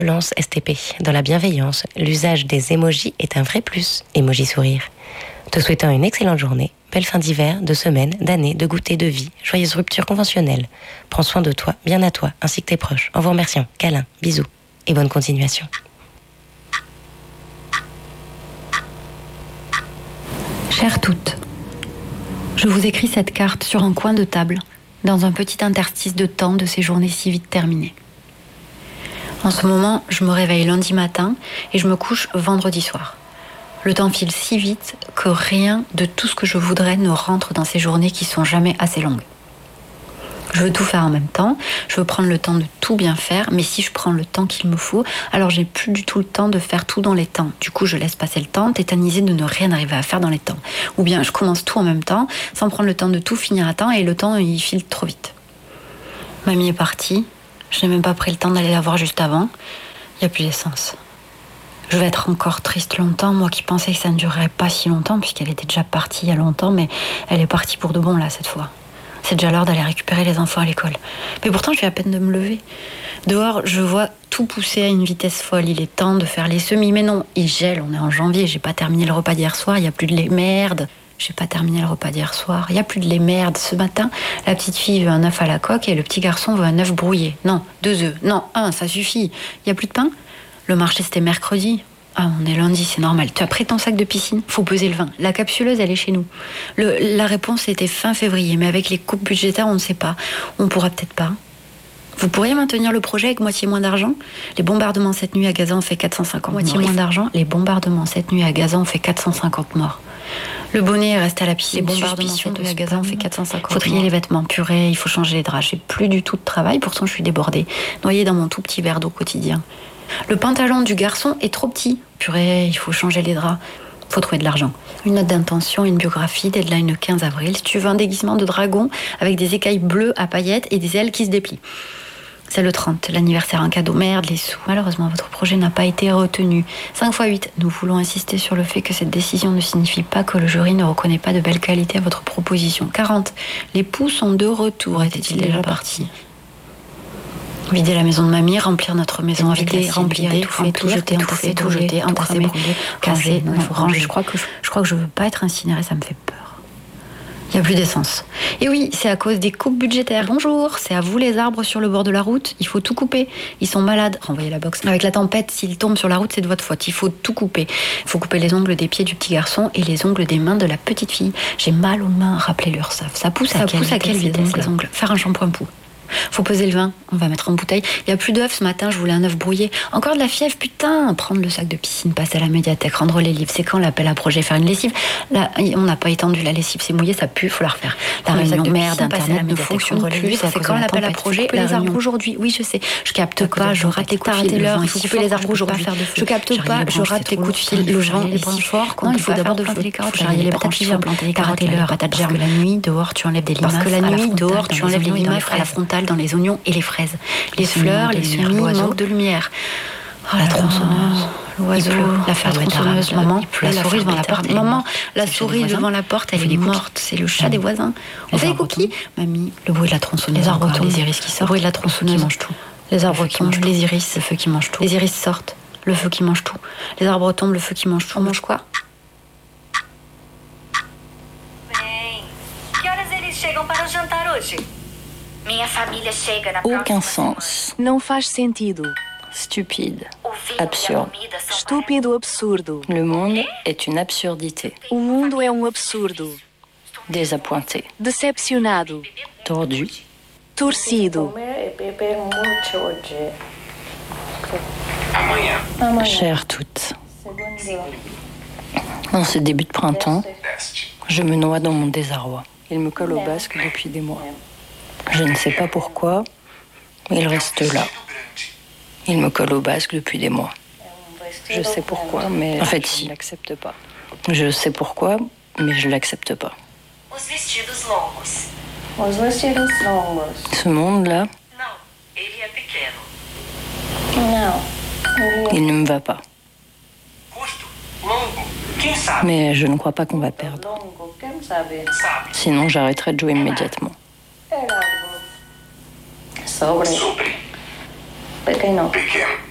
Lance STP. Dans la bienveillance, l'usage des emojis est un vrai plus. Emoji sourire. Te souhaitant une excellente journée, belle fin d'hiver, de semaine, d'année, de goûter, de vie, joyeuse rupture conventionnelle. Prends soin de toi, bien à toi, ainsi que tes proches. En vous remerciant. Câlin, bisous et bonne continuation. Chères toutes, je vous écris cette carte sur un coin de table, dans un petit interstice de temps de ces journées si vite terminées. En ce moment, je me réveille lundi matin et je me couche vendredi soir. Le temps file si vite que rien de tout ce que je voudrais ne rentre dans ces journées qui sont jamais assez longues. Je veux tout faire en même temps, je veux prendre le temps de tout bien faire, mais si je prends le temps qu'il me faut, alors j'ai plus du tout le temps de faire tout dans les temps. Du coup, je laisse passer le temps, tétanisée de ne rien arriver à faire dans les temps. Ou bien je commence tout en même temps, sans prendre le temps de tout finir à temps, et le temps, il file trop vite. Mamie est partie. Je n'ai même pas pris le temps d'aller la voir juste avant. Il n'y a plus d'essence. Je vais être encore triste longtemps, moi qui pensais que ça ne durerait pas si longtemps, puisqu'elle était déjà partie il y a longtemps, mais elle est partie pour de bon là, cette fois. C'est déjà l'heure d'aller récupérer les enfants à l'école. Mais pourtant, je viens à peine de me lever. Dehors, je vois tout pousser à une vitesse folle. Il est temps de faire les semis. Mais non, il gèle, on est en janvier, j'ai pas terminé le repas d'hier soir, il n'y a plus de lait. Merde. J'ai pas terminé le repas d'hier soir. Il n'y a plus de lait, merde. Ce matin, la petite fille veut un œuf à la coque et le petit garçon veut un œuf brouillé. Non, 2 œufs. Non, 1, ça suffit. Il n'y a plus de pain. Le marché, c'était mercredi. Ah, on est lundi, c'est normal. Tu as pris ton sac de piscine? Faut peser le vin. La capsuleuse, elle est chez nous. La réponse était fin février, mais avec les coupes budgétaires, on ne sait pas. On pourra peut-être pas. Vous pourriez maintenir le projet avec moitié moins d'argent? Les bombardements cette nuit à Gaza ont fait 450 morts. Moitié moins d'argent? Les bombardements cette nuit à Gaza ont fait 450 morts. Le bonnet reste à la piscine. Les bombardements cette nuit à Gaza ont fait 450 morts. Faut trier les vêtements, purée, il faut changer les draps. J'ai plus du tout de travail, pourtant je suis débordée. Noyée dans mon tout petit verre d'eau quotidien. Le pantalon du garçon est trop petit. Purée, il faut changer les draps. Faut trouver de l'argent. Une note d'intention, une biographie, deadline le 15 avril. Si tu veux un déguisement de dragon avec des écailles bleues à paillettes et des ailes qui se déplient. C'est le 30, l'anniversaire, un cadeau. Merde, les sous. Malheureusement, votre projet n'a pas été retenu. 5 x 8. Nous voulons insister sur le fait que cette décision ne signifie pas que le jury ne reconnaît pas de belles qualités à votre proposition. 40. Les poux sont de retour. Était-il déjà parti? Vider la maison de mamie, remplir notre maison avec vider, remplir, étouffer, tout jeter, entasser, tout jeter, entasser, brûler, casser. Non, il faut ranger. Je crois que je veux pas être incinérée, ça me fait peur. Il n'y a plus d'essence. Et oui, c'est à cause des coupes budgétaires. Bonjour, c'est à vous les arbres sur le bord de la route. Il faut tout couper. Ils sont malades. Renvoyez la box. Avec la tempête, s'ils tombent sur la route, c'est de votre faute. Il faut tout couper. Il faut couper les ongles des pieds du petit garçon et les ongles des mains de la petite fille. J'ai mal aux mains, rappelez l'URSSAF. Ça pousse à quelle vitesse les ongles? Faire un shampoing pou. Faut peser le vin, on va mettre en bouteille. Il n'y a plus d'œufs ce matin, je voulais un œuf brouillé. Encore de la fièvre, putain. Prendre le sac de piscine, passer à la médiathèque, rendre les livres. C'est quand l'appel à projet, faire une lessive? Là, on n'a pas étendu la lessive, c'est mouillé, ça pue, faut la refaire. La réunion merde, internet ne fonctionne plus. C'est quand l'appel à projet? Les arbres aujourd'hui. Oui, je sais. Je capte pas, je rate les coups de fil. Il faut couper les arbres aujourd'hui. Je capte pas, je rate les coups de fil. Le vent est si fort qu'il faut d'abord planter les carottes. Charrier les branches, il faut planter les carottes et les patates germent. La nuit, dehors, tu enlèves des limaces. Parce que la nuit, dehors, tu enlèves les limaces à la frontale dans les oignons et les fraises. Les fleurs, les semis manquent de lumière. Oh, la tronçonneuse, l'oiseau, la tronçonneuse, maman, la souris devant la porte. Maman, la souris devant la porte, elle est morte. C'est le chat des voisins. On fait des cookies? Mamie, le bruit de la tronçonneuse, les arbres tombent, les iris qui sortent. Le bruit de la tronçonneuse qui mange tout. Les arbres tombent, les iris, le feu qui mange tout. Les iris sortent, le feu qui mange tout. Les arbres tombent, le feu qui mange tout. On mange quoi? Que horas eles chegam para o jantar hoje? Minha família chega na Aucun sens. Não faz sentido. Stupide. Absurde. Estúpido absurdo. Le monde est une absurdité. O mundo é absurdo. Désappointé. Decepcionado. Tordu. Torcido. Chères toutes, en ce début de printemps, je me noie dans mon désarroi. Il me colle au basque depuis des mois. Je ne sais pas pourquoi, mais il reste là. Il me colle au basque depuis des mois. Je sais pourquoi, mais en fait, si. Je l'accepte pas. Je sais pourquoi, mais je l'accepte pas. Os vestidos longos. Os vestidos longos. Ce monde-là, Não, ele é pequeno. Não. il ne me va pas. Curto, longo, quem sabe? Mais je ne crois pas qu'on va perdre. Longo, quem sabe? Sabe. Sinon, j'arrêterai de jouer immédiatement. É largo. Sobre. Sobre. Pequeno. Pequeno.